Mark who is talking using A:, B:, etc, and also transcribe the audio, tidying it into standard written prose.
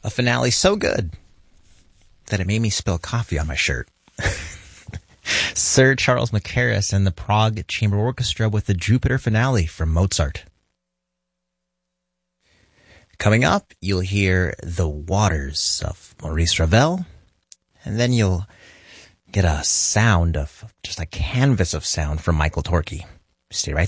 A: A finale so good that it made me spill coffee on my shirt. Sir Charles Mackerras and the Prague Chamber Orchestra with the Jupiter finale from Mozart. Coming up, you'll hear The Waters of Maurice Ravel, and then you'll get a sound of, just a canvas of sound from Michael Torke. Stay right